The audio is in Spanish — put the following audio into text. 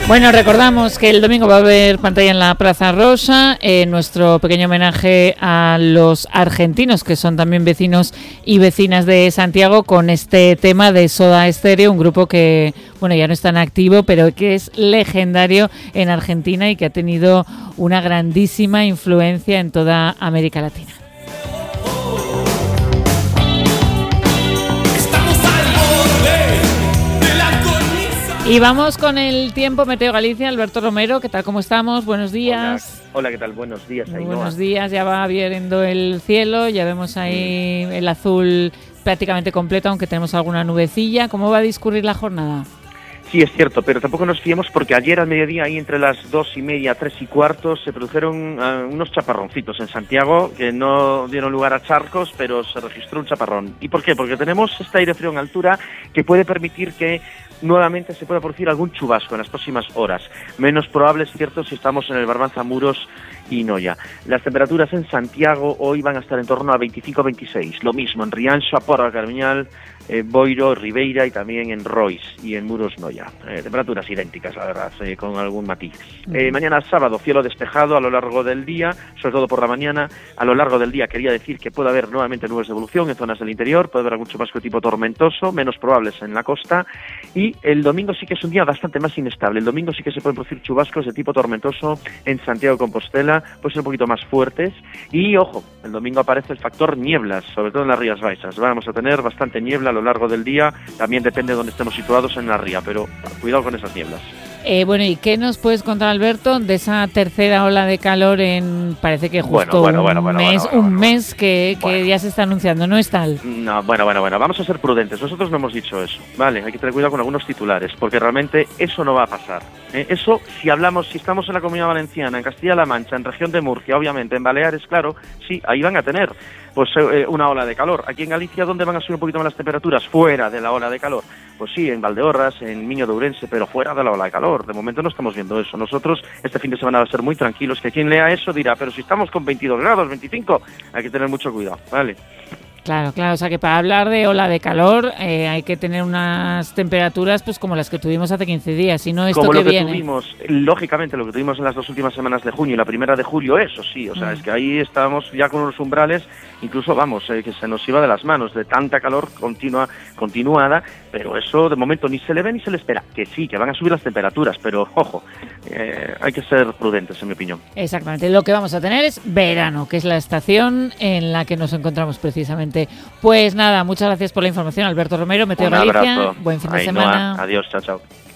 Bueno, recordamos que el domingo va a haber pantalla en la Plaza Rosa, nuestro pequeño homenaje a los argentinos, que son también vecinos y vecinas de Santiago, con este tema de Soda Stereo, un grupo que, bueno, ya no es tan activo, pero que es legendario en Argentina y que ha tenido una grandísima influencia en toda América Latina. Y vamos con el tiempo Meteo Galicia. Alberto Romero, ¿qué tal? ¿Cómo estamos? Buenos días. Hola, ¿qué tal? Buenos días, Ainhoa. Buenos días, ya va viendo el cielo, ya vemos ahí el azul prácticamente completo, aunque tenemos alguna nubecilla. ¿Cómo va a discurrir la jornada? Sí, es cierto, pero tampoco nos fiemos porque ayer al mediodía, ahí entre las 2:30, 3:15, se produjeron unos chaparroncitos en Santiago que no dieron lugar a charcos, pero se registró un chaparrón. ¿Y por qué? Porque tenemos este aire frío en altura que puede permitir que nuevamente se pueda producir algún chubasco en las próximas horas. Menos probable, es cierto, si estamos en el Barbanza, Muros y Noia. Las temperaturas en Santiago hoy van a estar en torno a 25-26. Lo mismo en Rianxo, Porra, Carmiñal, Boiro, Ribeira y también en Rois y en Muros, Noia. Temperaturas idénticas, la verdad, con algún matiz. Mañana sábado, cielo despejado a lo largo del día, sobre todo por la mañana. A lo largo del día quería decir que puede haber nuevamente nubes de evolución en zonas del interior, puede haber algún chubasco tipo tormentoso, menos probables en la costa. Y el domingo sí que es un día bastante más inestable. El domingo sí que se pueden producir chubascos de tipo tormentoso en Santiago de Compostela, pueden ser un poquito más fuertes. Y ojo, el domingo aparece el factor nieblas, sobre todo en las Rías Baixas. Vamos a tener bastante niebla a lo largo del día, también depende de dónde estemos situados en la ría, pero cuidado con esas nieblas. Bueno, ¿y qué nos puedes contar, Alberto, de esa tercera ola de calor parece que justo un mes que ya se está anunciando, ¿no es tal? No, bueno, vamos a ser prudentes, nosotros no hemos dicho eso, ¿vale? Hay que tener cuidado con algunos titulares, porque realmente eso no va a pasar. Eso, si estamos en la Comunidad Valenciana, en Castilla-La Mancha, en región de Murcia, obviamente, en Baleares, claro, sí, ahí van a tener pues una ola de calor. Aquí en Galicia, ¿dónde van a subir un poquito más las temperaturas? Fuera de la ola de calor. Pues sí, en Valdeorras, en Miño de Ourense, pero fuera de la ola de calor. De momento no estamos viendo eso. Nosotros este fin de semana va a ser muy tranquilos, que quien lea eso dirá, pero si estamos con 22 grados, 25, hay que tener mucho cuidado, ¿vale? Claro, o sea que para hablar de ola de calor hay que tener unas temperaturas pues como las que tuvimos hace 15 días, si no esto como que lo que viene. Tuvimos, lógicamente lo que tuvimos en las 2 últimas semanas de junio y la primera de julio, eso sí, o sea, es que ahí estábamos ya con unos umbrales, incluso que se nos iba de las manos de tanta calor continuada, pero eso de momento ni se le ve ni se le espera, que sí, que van a subir las temperaturas, pero ojo, hay que ser prudentes en mi opinión. Exactamente, lo que vamos a tener es verano, que es la estación en la que nos encontramos precisamente. Pues nada, muchas gracias por la información, Alberto Romero, Meteo Galicia. Un abrazo. Buen fin de semana. Adiós, chao.